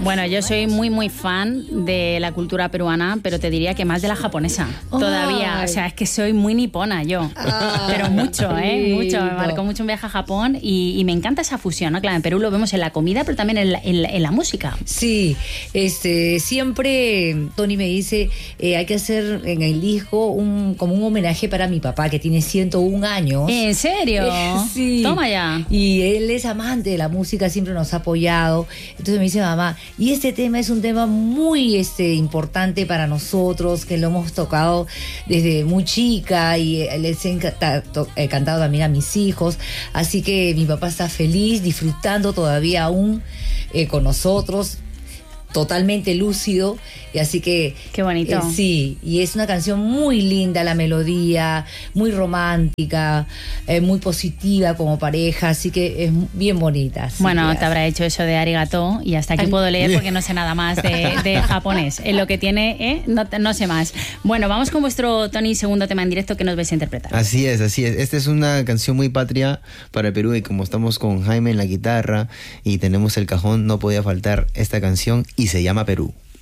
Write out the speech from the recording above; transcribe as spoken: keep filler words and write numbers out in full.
Bueno, yo soy muy, muy fan de la cultura peruana, pero te diría que más de la japonesa. Ay. Todavía, o sea, es que soy muy nipona yo. Ay, pero mucho, ¿eh? Mucho. Me marcó mucho un viaje a Japón y, y me encanta esa fusión, ¿no? Claro, en Perú lo vemos en la comida, pero también en la, en la, en la música. Sí, este, siempre Tony me dice, eh, hay que hacer en el disco un, como un homenaje para mi papá, que tiene ciento un años. ¿En serio? Eh, sí. Toma ya. Y él es amante de la música, siempre nos ha apoyado. Entonces me dice, mamá, y este tema es un tema muy este, importante para nosotros, que lo hemos tocado desde muy chica y les he encantado, he cantado también a mis hijos. Así que mi papá está feliz, disfrutando todavía aún eh, con nosotros, totalmente lúcido, y así que... Qué bonito. Eh, sí, y es una canción muy linda, la melodía, muy romántica, eh, muy positiva como pareja, así que es bien bonita. Bueno, que, te habrá hecho eso de arigato y hasta aquí Ay. puedo leer porque no sé nada más de, de japonés. En lo que tiene, ¿eh? no, no sé más. Bueno, vamos con vuestro, Tony, segundo tema en directo que nos vais a interpretar. Así es, así es. Esta es una canción muy patria para el Perú y como estamos con Jaime en la guitarra y tenemos el cajón, no podía faltar esta canción y se llama Perú.